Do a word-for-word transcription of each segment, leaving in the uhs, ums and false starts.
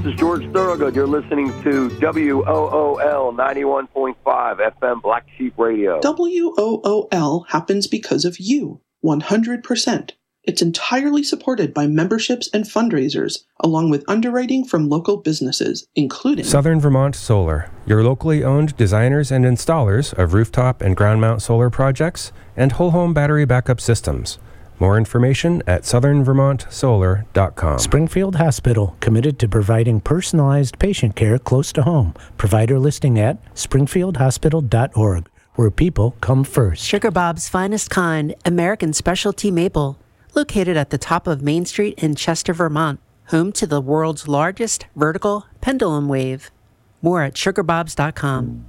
is George Thorogood. You're listening to W O O L ninety-one point five F M Black Sheep Radio. W O O L happens because of you, one hundred percent. It's entirely supported by memberships and fundraisers, along with underwriting from local businesses, including Southern Vermont Solar, your locally owned designers and installers of rooftop and ground mount solar projects and whole home battery backup systems. More information at southern vermont solar dot com. Springfield Hospital, committed to providing personalized patient care close to home. Provider listing at springfield hospital dot org, where people come first. Sugar Bob's Finest Kind, American Specialty Maple, located at the top of Main Street in Chester, Vermont, home to the world's largest vertical pendulum wave. More at sugar bobs dot com.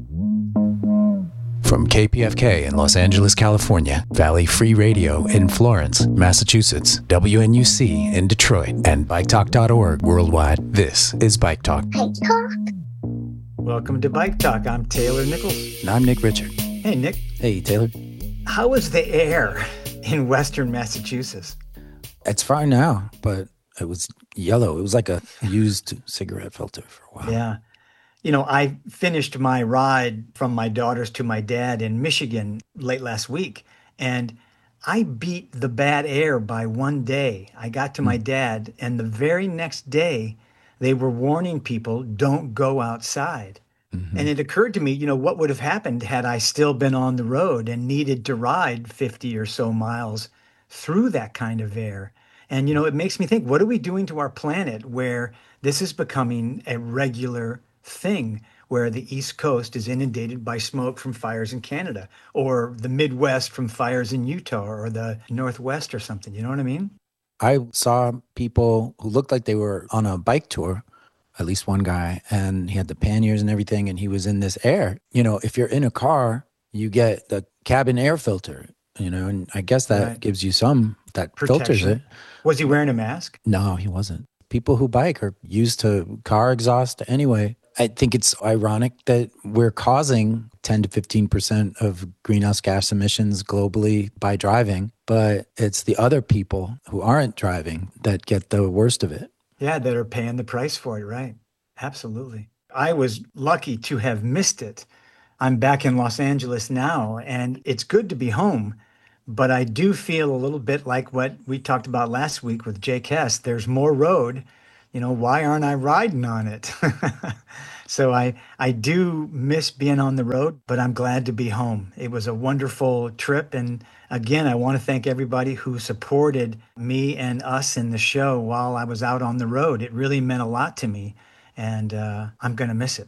From K P F K in Los Angeles, California, Valley Free Radio in Florence, Massachusetts, W N U C in Detroit, and bike talk dot org worldwide, this is Bike Talk. Bike Talk. Welcome to Bike Talk. I'm Taylor Nichols. And I'm Nick Richard. Hey, Nick. Hey, Taylor. How is the air in Western Massachusetts? It's fine now, but it was yellow. It was like a used cigarette filter for a while. Yeah. You know, I finished my ride from my daughters to my dad in Michigan late last week, and I beat the bad air by one day. I got to my dad, and the very next day, they were warning people, don't go outside. Mm-hmm. And it occurred to me, you know, what would have happened had I still been on the road and needed to ride fifty or so miles through that kind of air. And, you know, it makes me think, what are we doing to our planet where this is becoming a regular thing, where the East Coast is inundated by smoke from fires in Canada, or the Midwest from fires in Utah, or the Northwest or something. You know what I mean? I saw people who looked like they were on a bike tour, at least one guy, and he had the panniers and everything, and he was in this air. You know, if you're in a car, you get the cabin air filter, you know, and I guess that right. gives you some, that protection. Filters it. Was he wearing a mask? No, he wasn't. People who bike are used to car exhaust anyway. I think it's ironic that we're causing ten to fifteen percent of greenhouse gas emissions globally by driving, but it's the other people who aren't driving that get the worst of it. Yeah, that are paying the price for it, right? Absolutely. I was lucky to have missed it. I'm back in Los Angeles now, and it's good to be home, but I do feel a little bit like what we talked about last week with Jake Hess. There's more road. You know, why aren't I riding on it? So I, I do miss being on the road, but I'm glad to be home. It was a wonderful trip. And again, I want to thank everybody who supported me and us in the show while I was out on the road. It really meant a lot to me, and uh, I'm going to miss it.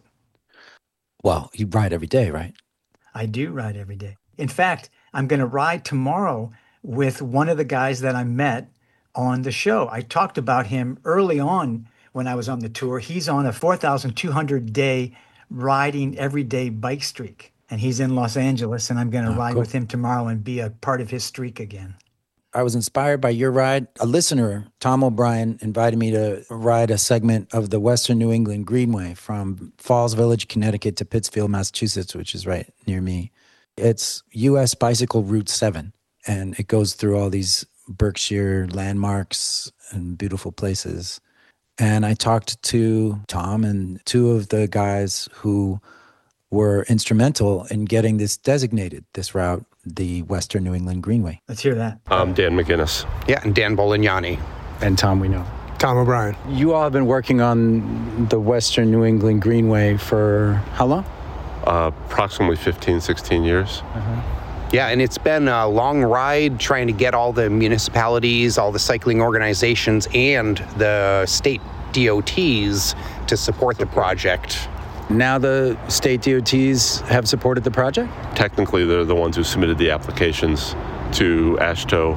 Well, you ride every day, right? I do ride every day. In fact, I'm going to ride tomorrow with one of the guys that I met on the show. I talked about him early on when I was on the tour. He's on a four thousand two hundred day riding everyday bike streak, and he's in Los Angeles, and I'm going to oh, ride cool. with him tomorrow and be a part of his streak again. I was inspired by your ride. A listener, Tom O'Brien, invited me to ride a segment of the Western New England Greenway from Falls Village, Connecticut to Pittsfield, Massachusetts, which is right near me. It's U S Bicycle Route seven, and it goes through all these Berkshire landmarks and beautiful places. And I talked to Tom and two of the guys who were instrumental in getting this designated, this route, the Western New England Greenway. Let's hear that. I'm Dan McGinnis. Yeah, and Dan Bolignani. And Tom we know. Tom O'Brien. You all have been working on the Western New England Greenway for how long? Uh, approximately fifteen, sixteen years. Uh-huh. Yeah, and it's been a long ride trying to get all the municipalities, all the cycling organizations, and the state D O Ts to support the project. Now the state D O Ts have supported the project? Technically, they're the ones who submitted the applications to AASHTO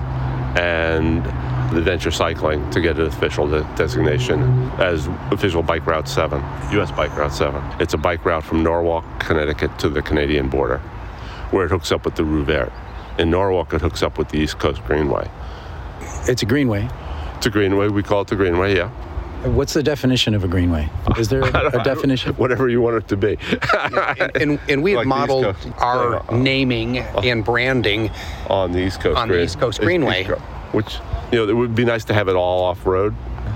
and the Venture Cycling to get an official de- designation as official Bike Route seven, U S Bike Route seven. It's a bike route from Norwalk, Connecticut to the Canadian border, where it hooks up with the Rue Verte. In Norwalk, it hooks up with the East Coast Greenway. It's a greenway? It's a greenway. We call it the Greenway, yeah. What's the definition of a greenway? Is there a definition? Whatever you want it to be. yeah, and, and, and we have like modeled our uh, naming uh, and branding on the East Coast on Green, the East Coast Greenway. East Coast, which, you know, it would be nice to have it all off-road.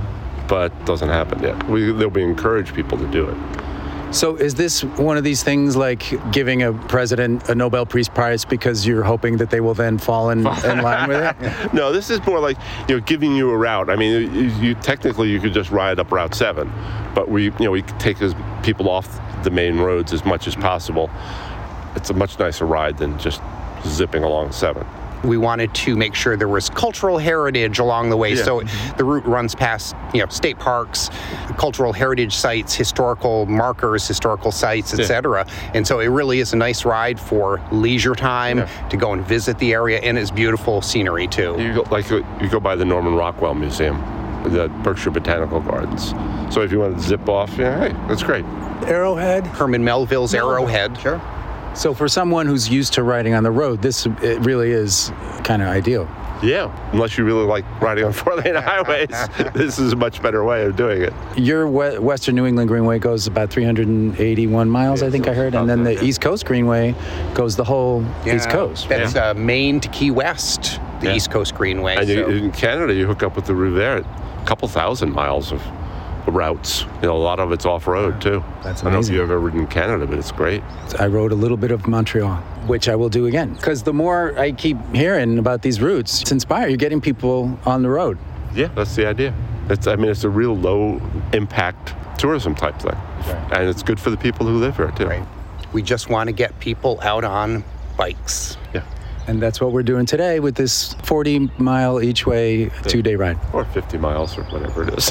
but doesn't happen yet. We, they'll be encourage people to do it. So is this one of these things like giving a president a Nobel Peace Prize because you're hoping that they will then fall in, in line with it? No, this is more like, you know, giving you a route. I mean, you, you technically you could just ride up Route seven, but we, you know, we take as people off the main roads as much as possible. It's a much nicer ride than just zipping along seven. We wanted to make sure there was cultural heritage along the way. Yeah. So the route runs past, you know, state parks, cultural heritage sites, historical markers, historical sites, et cetera. Yeah. And so it really is a nice ride for leisure time, yeah. to go and visit the area, and it's beautiful scenery too. You go, like you go by the Norman Rockwell Museum, the Berkshire Botanical Gardens. So if you want to zip off, yeah, hey, that's great. Arrowhead? Herman Melville's Arrowhead. Sure. So for someone who's used to riding on the road, this it really is kind of ideal. Yeah, unless you really like riding on four-lane highways, this is a much better way of doing it. Your we- Western New England Greenway goes about three hundred eighty-one miles, yeah, I think so I heard, and then the yeah. East Coast Greenway goes the whole yeah, East Coast. That's yeah. uh, Maine to Key West, the yeah. East Coast Greenway. And so. you, in Canada, you hook up with the route there, a couple thousand miles of routes. You know, a lot of it's off-road too. That's amazing. I don't know if you've ever ridden in Canada, but it's great. I rode a little bit of Montreal, which I will do again, because the more I keep hearing about these routes, it's inspiring. You're getting people on the road. Yeah, that's the idea. It's, I mean, it's a real low-impact tourism type thing, right. And it's good for the people who live here too. Right. We just want to get people out on bikes. Yeah. And that's what we're doing today with this forty mile each way, two day ride. Or fifty miles or whatever it is.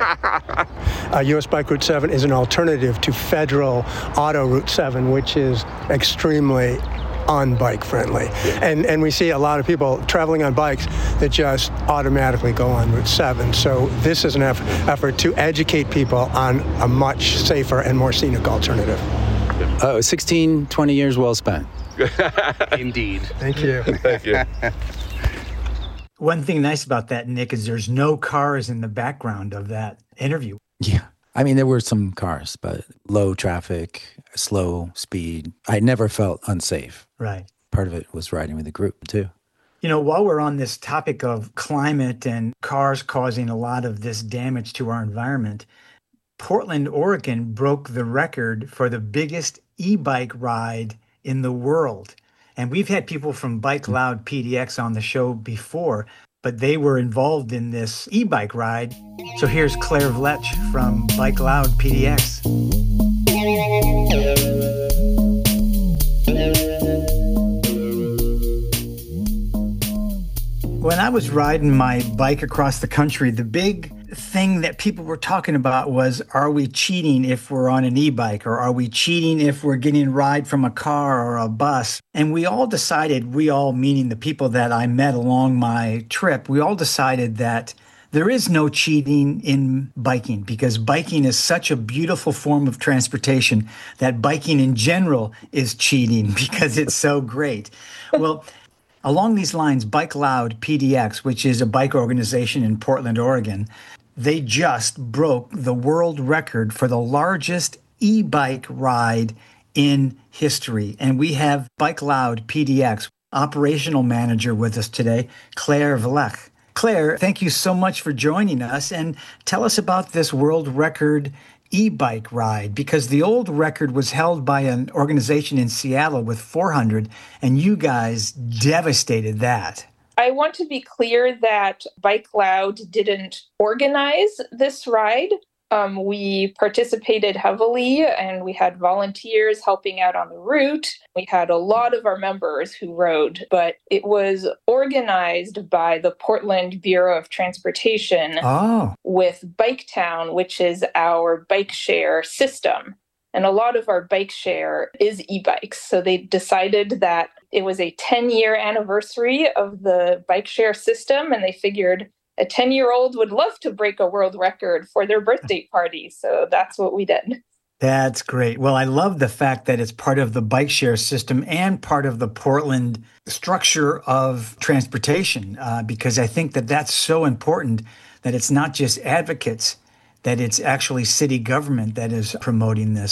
uh, U S Bike Route seven is an alternative to federal auto Route seven, which is extremely on-bike friendly. Yeah. And and we see a lot of people traveling on bikes that just automatically go on Route seven. So this is an eff- effort to educate people on a much safer and more scenic alternative. Yeah. Uh, sixteen, twenty years well spent. Indeed. Thank you. Thank you. One thing nice about that, Nick, is there's no cars in the background of that interview. Yeah. I mean, there were some cars, but low traffic, slow speed. I never felt unsafe. Right. Part of it was riding with a group, too. You know, while we're on this topic of climate and cars causing a lot of this damage to our environment, Portland, Oregon broke the record for the biggest e-bike ride in the world. And we've had people from Bike Loud P D X on the show before, but they were involved in this e-bike ride. So here's Claire Vlech from Bike Loud P D X. When I was riding my bike across the country, the big thing that people were talking about was, are we cheating if we're on an e-bike, or are we cheating if we're getting a ride from a car or a bus? And we all decided, we all meaning the people that I met along my trip, we all decided that there is no cheating in biking, because biking is such a beautiful form of transportation that biking in general is cheating because it's so great. Well, along these lines, Bike Loud P D X, which is a bike organization in Portland, Oregon, they just broke the world record for the largest e-bike ride in history. And we have Bike Loud P D X operational manager with us today, Claire Vlech. Claire, thank you so much for joining us, and tell us about this world record e-bike ride, because the old record was held by an organization in Seattle with four hundred, and you guys devastated that. I want to be clear that Bike Loud didn't organize this ride. Um, we participated heavily, and we had volunteers helping out on the route. We had a lot of our members who rode, but it was organized by the Portland Bureau of Transportation oh. with Biketown, which is our bike share system. And a lot of our bike share is e-bikes. So they decided that it was a ten-year anniversary of the bike share system, and they figured a ten-year-old would love to break a world record for their birthday party. So that's what we did. That's great. Well, I love the fact that it's part of the bike share system and part of the Portland structure of transportation, uh, because I think that that's so important, that it's not just advocates, that it's actually city government that is promoting this.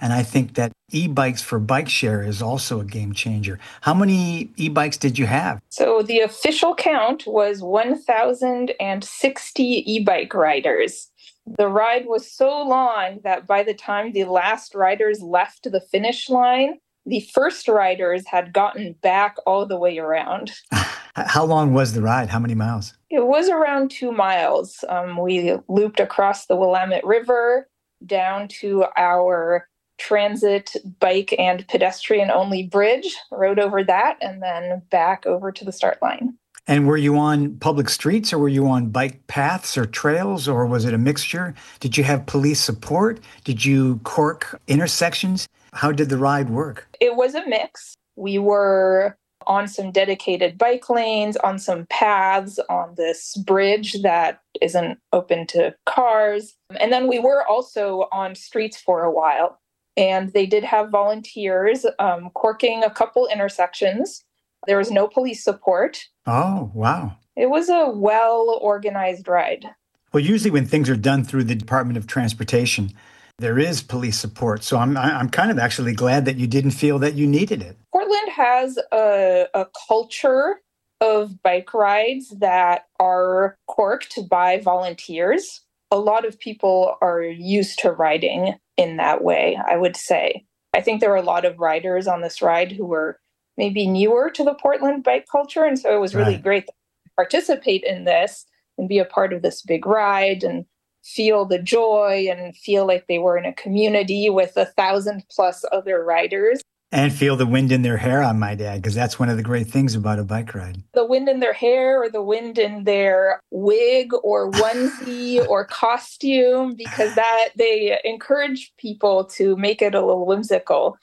And I think that e-bikes for bike share is also a game changer. How many e-bikes did you have? So the official count was one thousand sixty e-bike riders. The ride was so long that by the time the last riders left the finish line, the first riders had gotten back all the way around. How long was the ride? How many miles? It was around two miles. Um, we looped across the Willamette River down to our transit bike and pedestrian only bridge, rode over that, and then back over to the start line. And were you on public streets or were you on bike paths or trails, or was it a mixture? Did you have police support? Did you cork intersections? How did the ride work? It was a mix. We were on some dedicated bike lanes, on some paths, on this bridge that isn't open to cars. And then we were also on streets for a while. And they did have volunteers um, corking a couple intersections. There was no police support. Oh, wow. It was a well-organized ride. Well, usually when things are done through the Department of Transportation, there is police support. So I'm I'm kind of actually glad that you didn't feel that you needed it. Portland has a, a culture of bike rides that are corked by volunteers. A lot of people are used to riding in that way, I would say. I think there were a lot of riders on this ride who were maybe newer to the Portland bike culture. And so it was really right. great to participate in this and be a part of this big ride and feel the joy and feel like they were in a community with a thousand plus other riders. And feel the wind in their hair, I might add, because that's one of the great things about a bike ride. The wind in their hair or the wind in their wig or onesie or costume, because that they encourage people to make it a little whimsical.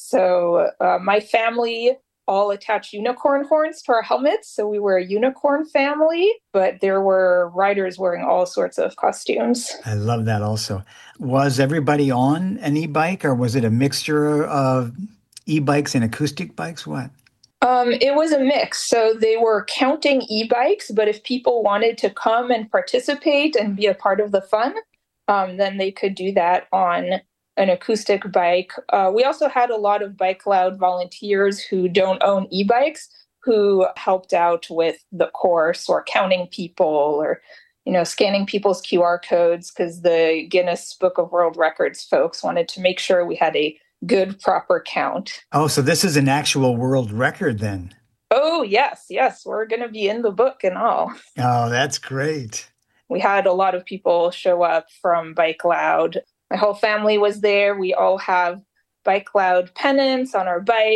So uh, my family all attached unicorn horns to our helmets. So we were a unicorn family, but there were riders wearing all sorts of costumes. I love that also. Was everybody on an e-bike, or was it a mixture of e-bikes and acoustic bikes? What? Um, it was a mix. So they were counting e-bikes, but if people wanted to come and participate and be a part of the fun, um, then they could do that on an acoustic bike. Uh, we also had a lot of Bike Loud volunteers who don't own e-bikes who helped out with the course or counting people or, you know, scanning people's Q R codes, because the Guinness Book of World Records folks wanted to make sure we had a good, proper count. Oh, so this is an actual world record then? Oh, yes, yes. We're going to be in the book and all. Oh, that's great. We had a lot of people show up from Bike Loud. My whole family was there. We all have Bike Loud pennants on our bike.